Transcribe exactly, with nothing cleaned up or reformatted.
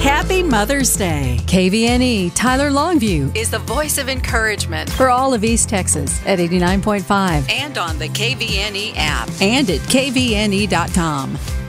Happy Mother's Day. K V N E Tyler Longview Is the voice of encouragement for all of East Texas at eighty-nine point five and on the K V N E app and at K V N E dot com.